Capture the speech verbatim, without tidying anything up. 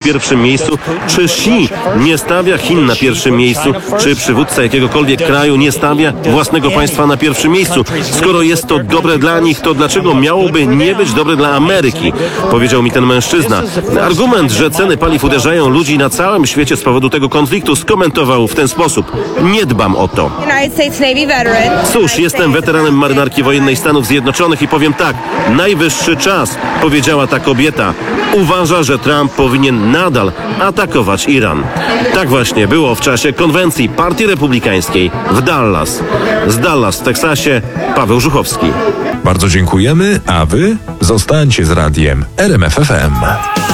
pierwszym miejscu? Czy Xi nie stawia Chin na pierwszym miejscu? Czy przywódca jakiegokolwiek kraju nie stawia własnego państwa na pierwszym miejscu? Skoro jest to dobre dla nich, to dlaczego miałoby nie być dobre dla Ameryki? Powiedział mi ten mężczyzna. Argument, że ceny paliw uderzają ludzi na całym świecie z powodu tego konfliktu, skomentował w ten sposób. Nie dbam o to. Cóż, jestem weteranem marynarki wojennej Stanów Zjednoczonych i powiem tak, najwyższy czas, powiedziała ta kobieta. Uważa, że Trump powinien nadal atakować Iran. Tak właśnie było w czasie konwencji Partii Republikańskiej w Dallas. Z Dallas w Teksasie Paweł Żuchowski. Bardzo dziękujemy, a wy zostańcie z radiem R M F F M.